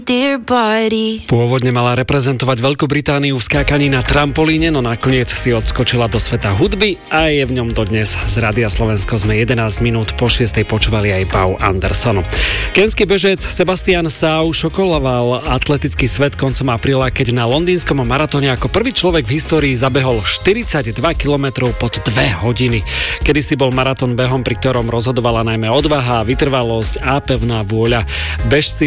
Pôvodne mala reprezentovať Veľkú Britániu v skákaní na trampolíne, no nakoniec si odskočila do sveta hudby a je v ňom dodnes. Z Rádia Slovensko sme 11 minút po 6. počúvali aj Pau Andersonu. Kenský bežec Sebastian Sau šokoloval atletický svet koncom apríla, keď na londýnskom maratóne ako prvý človek v histórii zabehol 42 km pod 2 hodiny. Kedysi bol maratón behom, pri ktorom rozhodovala najmä odvaha, vytrvalosť a pevná vôľa. Bežci